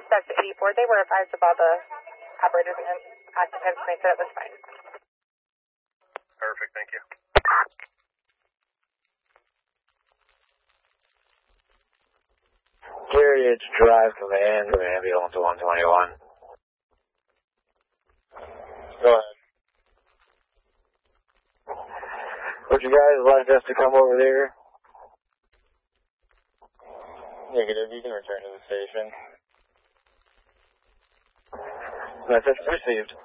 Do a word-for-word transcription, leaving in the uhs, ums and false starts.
dispatch to eighty-four. They were advised of all the operators and occupants, and they said it was fine. Perfect, thank you. Gary, it's drive command from ambulance one twenty-one. Go ahead. Would you guys like us to come over there? Negative, you can return to the station. Message received.